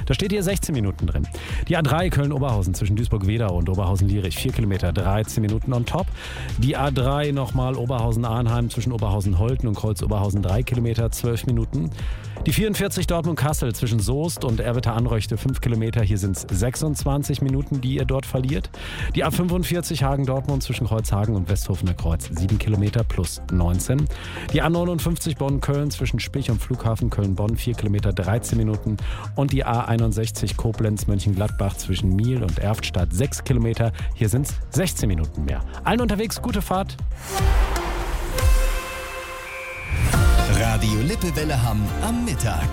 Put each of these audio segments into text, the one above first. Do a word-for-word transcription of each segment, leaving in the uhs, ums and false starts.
Da steht hier sechzehn Minuten drin. Die A drei Köln-Oberhausen zwischen Duisburg-Wedau und Oberhausen-Lierich, vier Kilometer, dreizehn Minuten on top. Die A drei nochmal Oberhausen-Arnheim zwischen Oberhausen-Holten und Kreuz-Oberhausen, drei Kilometer, zwölf Minuten. Die vierundvierzig Dortmund-Kassel zwischen Soest und Erwitter-Anreuchte, fünf Kilometer. Hier sind es sechsundzwanzig Minuten, die ihr dort verliert. Die A fünfundvierzig Hagen-Dortmund zwischen Kreuzhagen und Westhofener Kreuz, sieben Kilometer plus neunzehn. Die A neunundfünfzig Bonn-Köln zwischen Spich und Flughafen Köln-Bonn, vier Kilometer, dreizehn Minuten. Und die A einundsechzig Koblenz-Mönchengladbach zwischen Miel und Erftstadt, sechs Kilometer. Hier sind es sechzehn Minuten mehr. Allen unterwegs, gute Fahrt. Radio Lippewelle Hamm am Mittag.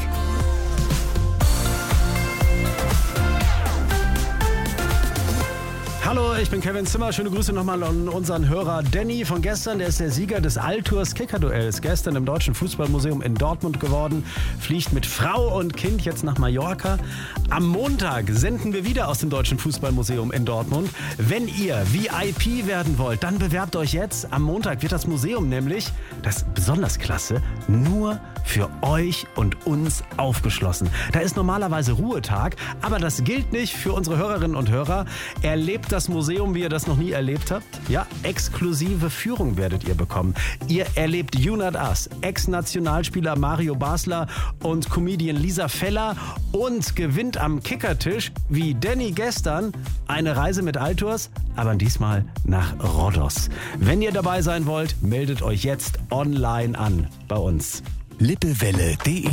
Hallo, ich bin Kevin Zimmer. Schöne Grüße nochmal an unseren Hörer Danny von gestern. Der ist der Sieger des Altours Kicker-Duells. Gestern im Deutschen Fußballmuseum in Dortmund geworden. Fliegt mit Frau und Kind jetzt nach Mallorca. Am Montag senden wir wieder aus dem Deutschen Fußballmuseum in Dortmund. Wenn ihr V I P werden wollt, dann bewerbt euch jetzt. Am Montag wird das Museum nämlich, das ist besonders klasse, nur für euch und uns aufgeschlossen. Da ist normalerweise Ruhetag, aber das gilt nicht für unsere Hörerinnen und Hörer. Erlebt das Museum, wie ihr das noch nie erlebt habt. Ja, exklusive Führung werdet ihr bekommen. Ihr erlebt You Not Us, Ex-Nationalspieler Mario Basler und Comedian Lisa Feller und gewinnt am Kickertisch, wie Danny gestern, eine Reise mit Altours, aber diesmal nach Rhodos. Wenn ihr dabei sein wollt, meldet euch jetzt online an bei uns. lippewelle punkt de